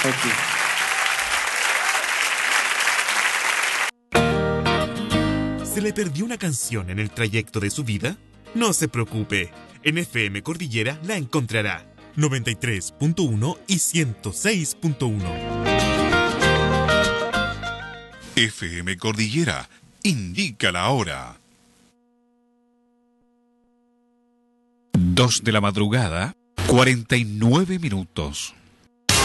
¿Se le perdió una canción en el trayecto de su vida? No se preocupe, en FM Cordillera la encontrará. 93.1 y 106.1. FM Cordillera, indica la hora. 2 de la madrugada, 49 minutos.